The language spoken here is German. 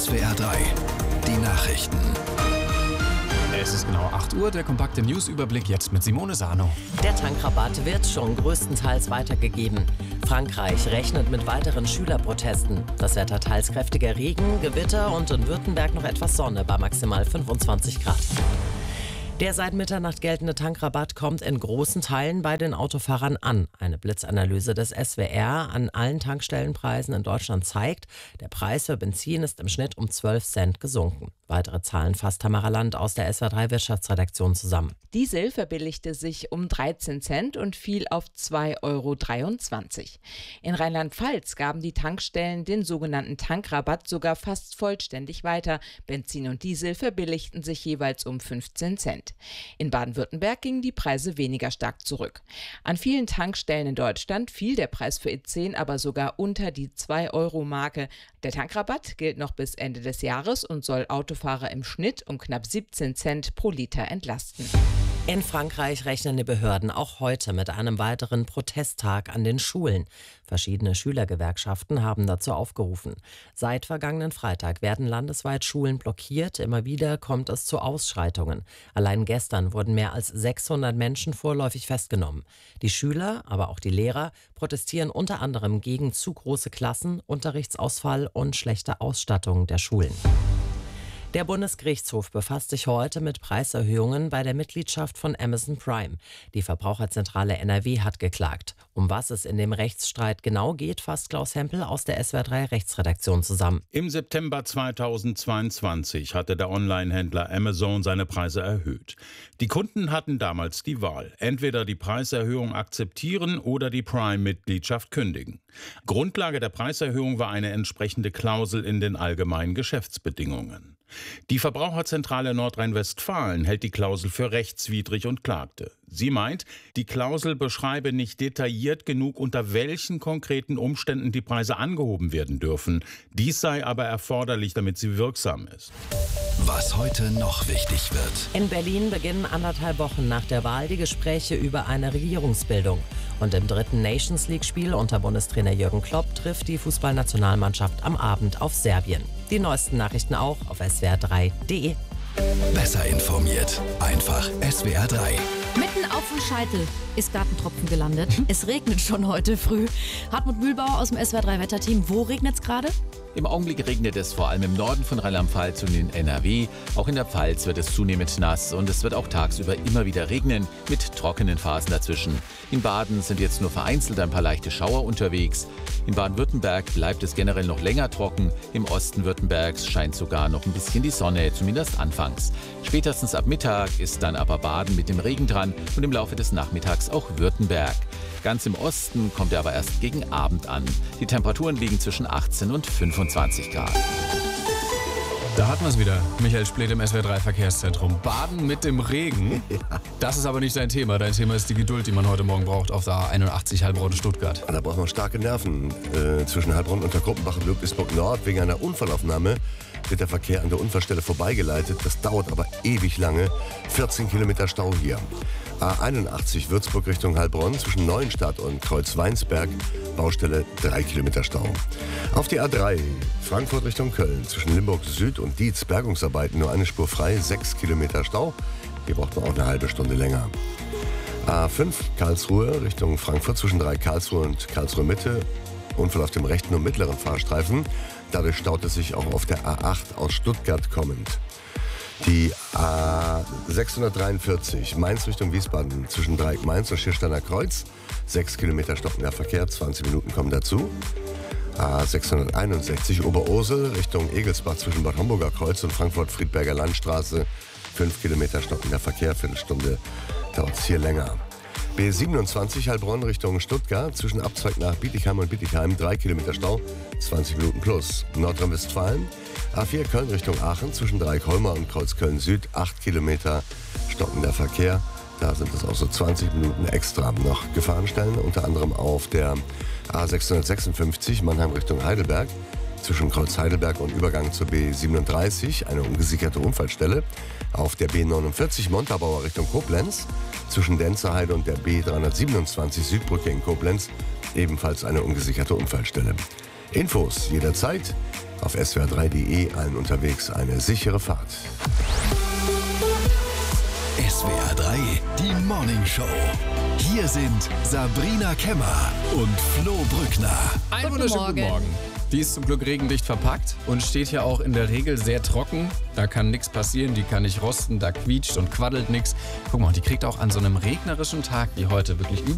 SWR 3, die Nachrichten. Es ist genau 8 Uhr, der kompakte Newsüberblick jetzt mit Simone Sano. Der Tankrabatt wird schon größtenteils weitergegeben. Frankreich rechnet mit weiteren Schülerprotesten. Das Wetter teils kräftiger Regen, Gewitter und in Württemberg noch etwas Sonne bei maximal 25 Grad. Der seit Mitternacht geltende Tankrabatt kommt in großen Teilen bei den Autofahrern an. Eine Blitzanalyse des SWR an allen Tankstellenpreisen in Deutschland zeigt, der Preis für Benzin ist im Schnitt um 12 Cent gesunken. Weitere Zahlen fasst Tamara Land aus der SWR 3 Wirtschaftsredaktion zusammen. Diesel verbilligte sich um 13 Cent und fiel auf 2,23 €. In Rheinland-Pfalz gaben die Tankstellen den sogenannten Tankrabatt sogar fast vollständig weiter. Benzin und Diesel verbilligten sich jeweils um 15 Cent. In Baden-Württemberg gingen die Preise weniger stark zurück. An vielen Tankstellen in Deutschland fiel der Preis für E10 aber sogar unter die 2-Euro-Marke. Der Tankrabatt gilt noch bis Ende des Jahres und soll Autofahrer im Schnitt um knapp 17 Cent pro Liter entlasten. In Frankreich rechnen die Behörden auch heute mit einem weiteren Protesttag an den Schulen. Verschiedene Schülergewerkschaften haben dazu aufgerufen. Seit vergangenen Freitag werden landesweit Schulen blockiert. Immer wieder kommt es zu Ausschreitungen. Allein gestern wurden mehr als 600 Menschen vorläufig festgenommen. Die Schüler, aber auch die Lehrer protestieren unter anderem gegen zu große Klassen, Unterrichtsausfall und schlechte Ausstattung der Schulen. Der Bundesgerichtshof befasst sich heute mit Preiserhöhungen bei der Mitgliedschaft von Amazon Prime. Die Verbraucherzentrale NRW hat geklagt. Um was es in dem Rechtsstreit genau geht, fasst Klaus Hempel aus der SWR 3 Rechtsredaktion zusammen. Im September 2022 hatte der Onlinehändler Amazon seine Preise erhöht. Die Kunden hatten damals die Wahl, entweder die Preiserhöhung akzeptieren oder die Prime-Mitgliedschaft kündigen. Grundlage der Preiserhöhung war eine entsprechende Klausel in den allgemeinen Geschäftsbedingungen. Die Verbraucherzentrale Nordrhein-Westfalen hält die Klausel für rechtswidrig und klagte. Sie meint, die Klausel beschreibe nicht detailliert genug, unter welchen konkreten Umständen die Preise angehoben werden dürfen. Dies sei aber erforderlich, damit sie wirksam ist. Was heute noch wichtig wird. In Berlin beginnen 1,5 Wochen nach der Wahl die Gespräche über eine Regierungsbildung. Und im dritten Nations-League-Spiel unter Bundestrainer Jürgen Klopp trifft die Fußballnationalmannschaft am Abend auf Serbien. Die neuesten Nachrichten auch auf swr3.de. Besser informiert. Einfach SWR 3. Mitten auf dem Scheitel ist Gartentropfen gelandet. Es regnet schon heute früh. Hartmut Mühlbauer aus dem SWR 3 Wetterteam. Wo regnet es gerade? Im Augenblick regnet es vor allem im Norden von Rheinland-Pfalz und in NRW. Auch in der Pfalz wird es zunehmend nass und es wird auch tagsüber immer wieder regnen mit trockenen Phasen dazwischen. In Baden sind jetzt nur vereinzelt ein paar leichte Schauer unterwegs. In Baden-Württemberg bleibt es generell noch länger trocken. Im Osten Württembergs scheint sogar noch ein bisschen die Sonne, zumindest anfangs. Spätestens ab Mittag ist dann aber Baden mit dem Regen dran und im Laufe des Nachmittags auch Württemberg. Ganz im Osten kommt er aber erst gegen Abend an. Die Temperaturen liegen zwischen 18 und 25 Grad. Da hatten wir es wieder. Michael Spleth im SWR 3 Verkehrszentrum. Baden mit dem Regen. Das ist aber nicht dein Thema. Dein Thema ist die Geduld, die man heute Morgen braucht auf der A81 Heilbronn-Stuttgart. Da braucht man starke Nerven. Zwischen Heilbronn und der Gruppenbach und Ludwigsburg-Nord wegen einer Unfallaufnahme wird der Verkehr an der Unfallstelle vorbeigeleitet. Das dauert aber ewig lange. 14 Kilometer Stau hier. A81 Würzburg Richtung Heilbronn zwischen Neuenstadt und Kreuz-Weinsberg. Baustelle 3 Kilometer Stau. Auf die A3 Frankfurt Richtung Köln zwischen Limburg Süd und Dietz Bergungsarbeiten nur eine Spur frei. 6 Kilometer Stau. Hier braucht man auch eine halbe Stunde länger. A5 Karlsruhe Richtung Frankfurt zwischen 3 Karlsruhe und Karlsruhe Mitte. Unfall auf dem rechten und mittleren Fahrstreifen. Dadurch staut es sich auch auf der A8 aus Stuttgart kommend. Die A643 Mainz Richtung Wiesbaden zwischen Dreieck-Mainz und Schiersteiner Kreuz. 6 Kilometer stockender Verkehr, 20 Minuten kommen dazu. A661 Oberursel Richtung Egelsbach zwischen Bad Homburger Kreuz und Frankfurt-Friedberger Landstraße. 5 Kilometer stockender Verkehr, Viertelstunde dauert es hier länger. B27 Heilbronn Richtung Stuttgart zwischen Abzweig nach Bietigheim und Bietigheim 3 Kilometer Stau, 20 Minuten plus. Nordrhein-Westfalen A4 Köln Richtung Aachen zwischen Dreieck-Holmer und Kreuzköln Süd 8 Kilometer stockender Verkehr. Da sind es auch so 20 Minuten extra noch Gefahrenstellen, unter anderem auf der A656 Mannheim Richtung Heidelberg zwischen Kreuz Heidelberg und Übergang zur B37 eine ungesicherte Unfallstelle. Auf der B49 Montabaur Richtung Koblenz zwischen Denzerheide und der B327 Südbrücke in Koblenz ebenfalls eine ungesicherte Unfallstelle. Infos jederzeit Auf swr3.de allen unterwegs eine sichere Fahrt. SWR 3, die Morning Show. Hier sind Sabrina Kemmer und Flo Brückner. Einen Guten wunderschönen guten Morgen. Morgen. Die ist zum Glück regendicht verpackt und steht hier auch in der Regel sehr trocken. Da kann nichts passieren, die kann nicht rosten, da quietscht und quaddelt nichts. Guck mal, die kriegt auch an so einem regnerischen Tag wie heute wirklich